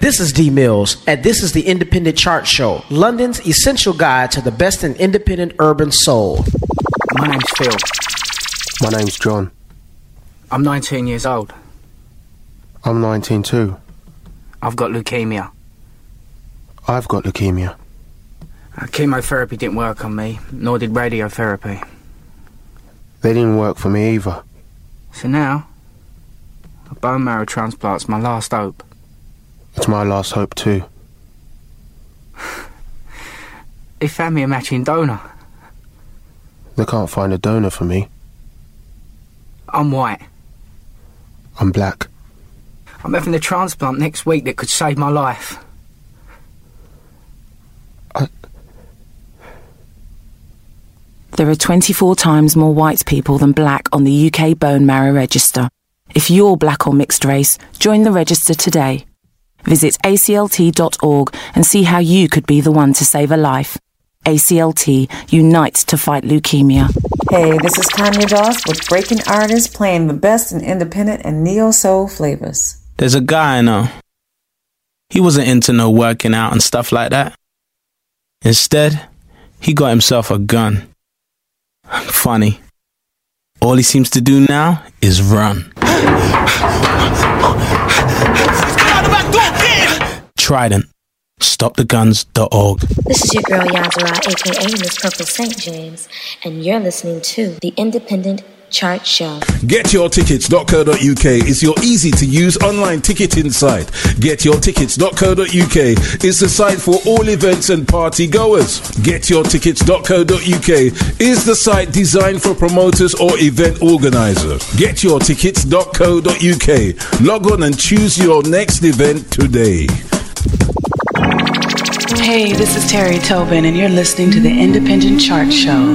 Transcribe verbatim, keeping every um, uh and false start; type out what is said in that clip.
This is D Mills, and this is the Independent Chart Show, London's essential guide to the best in independent urban soul. My name's Phil. My name's John. I'm nineteen years old. I'm nineteen too. I've got leukemia. I've got leukemia. Uh, chemotherapy didn't work on me, nor did radiotherapy. They didn't work for me either. So now, a bone marrow transplant's my last hope. It's my last hope too. They found me a matching donor. They can't find a donor for me. I'm white. I'm black. I'm having a transplant next week that could save my life. I... There are twenty-four times more white people than black on the U K Bone Marrow Register. If you're black or mixed race, join the register today. Visit A C L T dot org and see how you could be the one to save a life. A C L T, unite to fight leukemia. Hey, this is Tanya Doss with Breaking Artists, playing the best in independent and neo-soul flavors. There's a guy I know. He wasn't into no working out and stuff like that. Instead, he got himself a gun. Funny. All he seems to do now is run. Trident. stop the guns dot org. This is your girl Yazara, aka Miss Purple Saint James, and you're listening to The Independent Chart Show. get your tickets dot co dot uk is your easy-to-use online ticketing site. get your tickets dot co dot uk is the site for all events and party goers. get your tickets dot co dot uk is the site designed for promoters or event organizers. get your tickets dot co dot uk. Log on and choose your next event today. Hey, this is Terry Tobin, and you're listening to The Independent Chart Show.